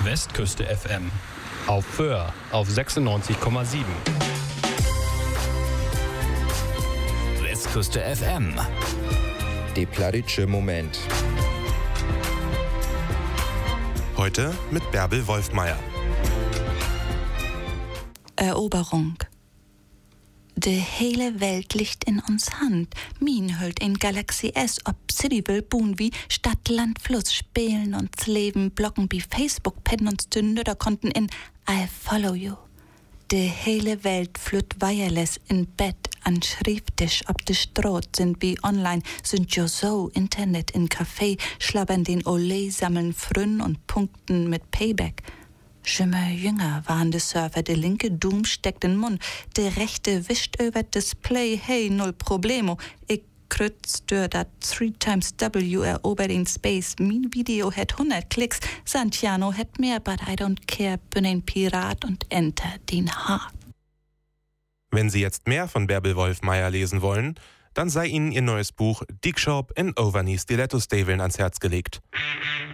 Westküste FM. Auf Föhr auf 96,7. Westküste FM. Der plattdeutsche Moment. Heute mit Bärbel Wolfmeier. Eroberung. Die hele Welt liegt in uns Hand. Min hüllt in Galaxy S, ob City will buhen wie Stadt, Land, Fluss, spielen uns Leben, blocken wie Facebook, pennen uns die Nöderkonten in I follow you. Die hele Welt flütt wireless in Bett, an Schrifttisch, ob de Stroh sind wie online, sind jo so, Internet in Café, schlabbern den Olé, sammeln Frünn und punkten mit Payback. Schimmer jünger waren de Surfer, de linke Doom steckt in Mund, de rechte wischt über Display, hey, null Problemo. Ich krütz durch dat 3xW erobert in Space, mein Video hat 100 Klicks, Santiano hat mehr, but I don't care, bin ein Pirat und enter den Hart. Wenn Sie jetzt mehr von Bärbel Wolfmeier lesen wollen, dann sei Ihnen ihr neues Buch Dick Shop in Overknee Stiletto Staveln ans Herz gelegt.